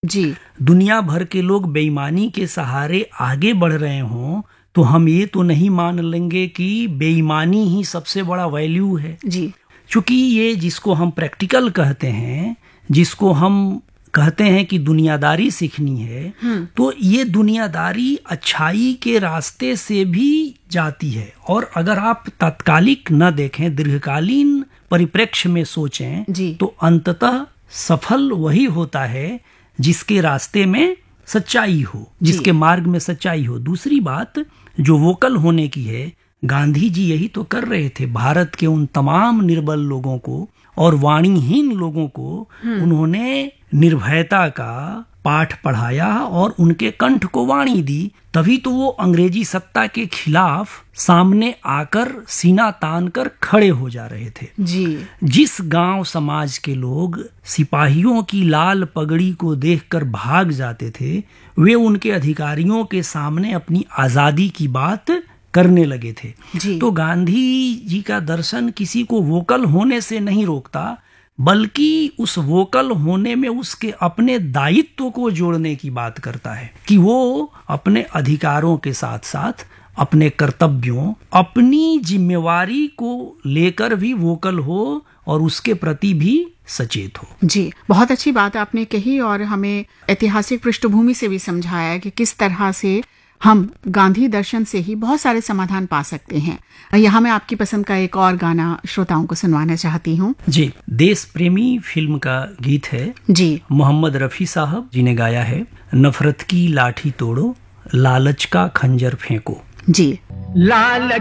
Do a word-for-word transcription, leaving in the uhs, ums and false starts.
जी। दुनिया भर के लोग बेईमानी के सहारे आगे बढ़ रहे हों तो हम ये तो नहीं मान लेंगे कि बेईमानी ही सबसे बड़ा वैल्यू है जी। क्योंकि ये जिसको हम प्रैक्टिकल कहते हैं, जिसको हम कहते हैं कि दुनियादारी सीखनी है, तो ये दुनियादारी अच्छाई के रास्ते से भी जाती है। और अगर आप तात्कालिक न देखें, दीर्घकालीन परिप्रेक्ष्य में सोचें जी। तो अंततः सफल वही होता है जिसके रास्ते में सच्चाई हो, जिसके मार्ग में सच्चाई हो। दूसरी बात जो वोकल होने की है, गांधी जी यही तो कर रहे थे। भारत के उन तमाम निर्बल लोगों को और वाणीहीन लोगों को उन्होंने निर्भयता का पाठ पढ़ाया और उनके कंठ को वाणी दी। तभी तो वो अंग्रेजी सत्ता के खिलाफ सामने आकर सीना तान कर खड़े हो जा रहे थे। जी। जिस गांव समाज के लोग सिपाहियों की लाल पगड़ी को देखकर भाग जाते थे, वे उनके अधिकारियों के सामने अपनी आजादी की बात करने लगे थे। जी। तो गांधी जी का दर्शन किसी को वोकल होने से नहीं रोकता, बल्कि उस वोकल होने में उसके अपने दायित्व को जोड़ने की बात करता है कि वो अपने अधिकारों के साथ साथ अपने कर्तव्यों, अपनी जिम्मेवारी को लेकर भी वोकल हो और उसके प्रति भी सचेत हो। जी, बहुत अच्छी बात आपने कही और हमें ऐतिहासिक पृष्ठभूमि से भी समझाया कि किस तरह से हम गांधी दर्शन से ही बहुत सारे समाधान पा सकते हैं। यहाँ मैं आपकी पसंद का एक और गाना श्रोताओं को सुनवाना चाहती हूँ। जी, देश प्रेमी फिल्म का गीत है। जी। मोहम्मद रफी साहब जी ने गाया है। नफरत की लाठी तोड़ो, लालच का खंजर फेंको। जी। लालच